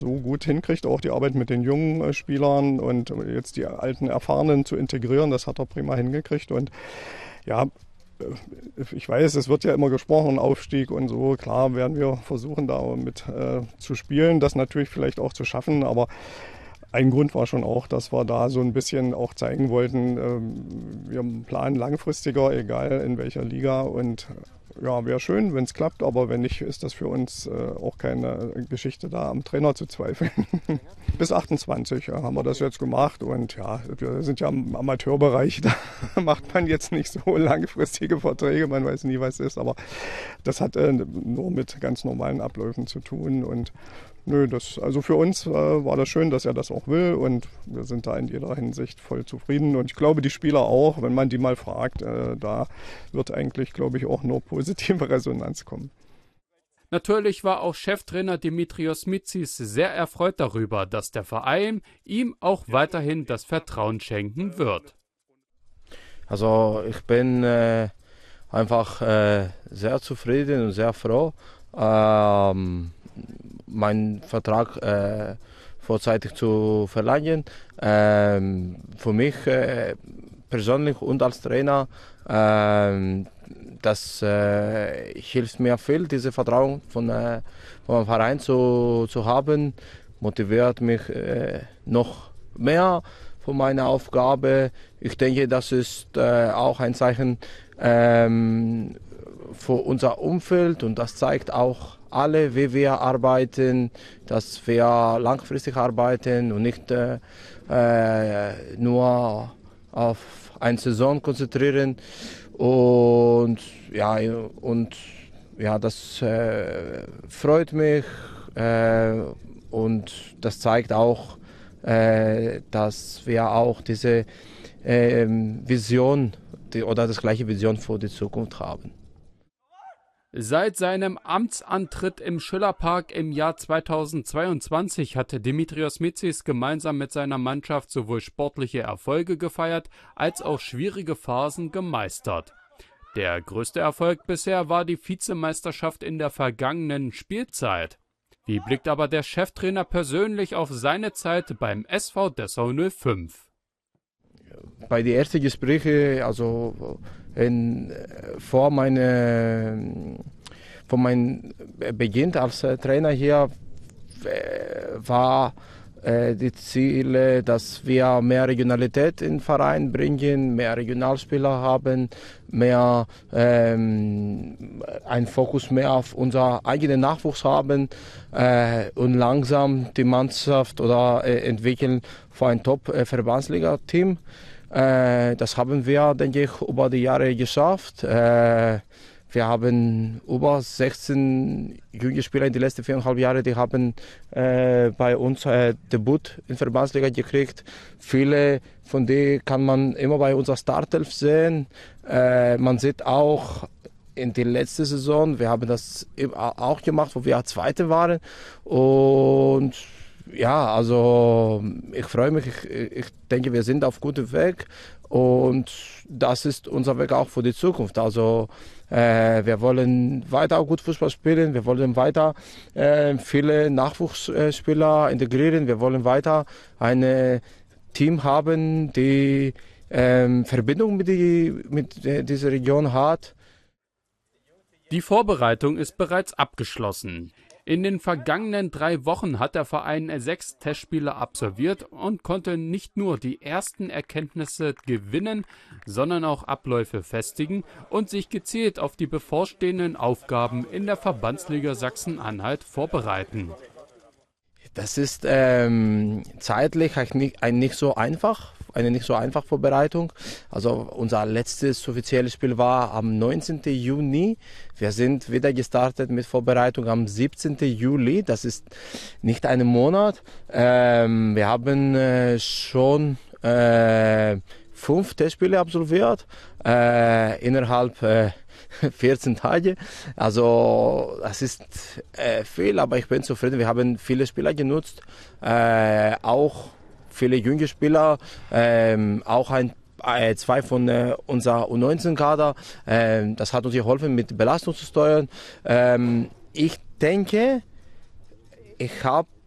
so gut hinkriegt, auch die Arbeit mit den jungen Spielern und jetzt die alten Erfahrenen zu integrieren. Das hat er prima hingekriegt. Und ja, ich weiß, es wird ja immer gesprochen, Aufstieg und so. Klar werden wir versuchen, da mit zu spielen, das natürlich vielleicht auch zu schaffen. Aber ein Grund war schon auch, dass wir da so ein bisschen auch zeigen wollten, wir planen langfristiger, egal in welcher Liga. Und ja, wäre schön, wenn es klappt, aber wenn nicht, ist das für uns auch keine Geschichte, da am Trainer zu zweifeln. Bis 28 ja, haben wir das jetzt gemacht und ja, wir sind ja im Amateurbereich, da macht man jetzt nicht so langfristige Verträge, man weiß nie, was ist, aber das hat nur mit ganz normalen Abläufen zu tun und nö, also für uns war das schön, dass er das auch will und wir sind da in jeder Hinsicht voll zufrieden und ich glaube, die Spieler auch, wenn man die mal fragt, da wird eigentlich, glaube ich, auch nur positive Resonanz kommen. Natürlich war auch Cheftrainer Dimitrios Mitsis sehr erfreut darüber, dass der Verein ihm auch weiterhin das Vertrauen schenken wird. Also ich bin einfach sehr zufrieden und sehr froh, meinen Vertrag vorzeitig zu verlängern. Für mich persönlich und als Trainer, das hilft mir viel, dieses Vertrauen vom Verein zu haben, motiviert mich noch mehr für meine Aufgabe. Ich denke, das ist auch ein Zeichen für unser Umfeld und das zeigt auch alle, wie wir arbeiten, dass wir langfristig arbeiten und nicht nur auf eine Saison konzentrieren. Und ja, das freut mich und das zeigt auch, dass wir auch diese Vision oder das gleiche Vision für die Zukunft haben. Seit seinem Amtsantritt im Schillerpark im Jahr 2022 hatte Dimitrios Mitsis gemeinsam mit seiner Mannschaft sowohl sportliche Erfolge gefeiert, als auch schwierige Phasen gemeistert. Der größte Erfolg bisher war die Vizemeisterschaft in der vergangenen Spielzeit. Wie blickt aber der Cheftrainer persönlich auf seine Zeit beim SV Dessau 05? Bei den ersten Gesprächen, also vor meinem Beginn als Trainer hier, war die Ziele, dass wir mehr Regionalität in den Verein bringen, mehr Regionalspieler haben, mehr einen Fokus mehr auf unser eigenen Nachwuchs haben und langsam die Mannschaft oder entwickeln für ein Top-Verbandsliga-Team. Das haben wir, denke ich, über die Jahre geschafft. Wir haben über 16 junge Spieler in den letzten 4,5 Jahren, die haben bei uns Debüt in der Verbandsliga gekriegt. Viele von denen kann man immer bei unserer Startelf sehen. Man sieht auch in der letzten Saison, wir haben das auch gemacht, wo wir Zweite waren. Und ja, also ich freue mich, ich denke, wir sind auf gutem Weg und das ist unser Weg auch für die Zukunft. Also wir wollen weiter auch gut Fußball spielen, wir wollen weiter viele Nachwuchsspieler integrieren, wir wollen weiter ein Team haben, die Verbindung mit dieser Region hat. Die Vorbereitung ist bereits abgeschlossen. In den vergangenen 3 Wochen hat der Verein 6 Testspiele absolviert und konnte nicht nur die ersten Erkenntnisse gewinnen, sondern auch Abläufe festigen und sich gezielt auf die bevorstehenden Aufgaben in der Verbandsliga Sachsen-Anhalt vorbereiten. Das ist zeitlich eine nicht so einfach Vorbereitung. Also unser letztes offizielles Spiel war am 19. Juni. Wir sind wieder gestartet mit Vorbereitung am 17. Juli. Das ist nicht ein Monat. Wir haben schon 5 Testspiele absolviert innerhalb 14 Tage. Also das ist viel, aber ich bin zufrieden. Wir haben viele Spieler genutzt, auch viele junge Spieler, auch 2 von unserer U19-Kader. Das hat uns geholfen, mit Belastung zu steuern. Ich denke, ich habe